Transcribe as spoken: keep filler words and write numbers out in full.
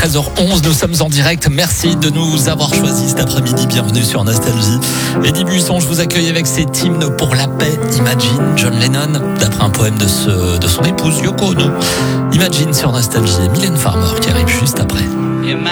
treize heures onze, nous sommes en direct. Merci de nous avoir choisis cet après-midi. Bienvenue sur Nostalgie. Eddie Buisson, je vous accueille avec cet hymne pour la paix. Imagine, John Lennon, d'après un poème de, ce, de son épouse Yoko Ono. Imagine sur Nostalgie. Mylène Farmer qui arrive juste après.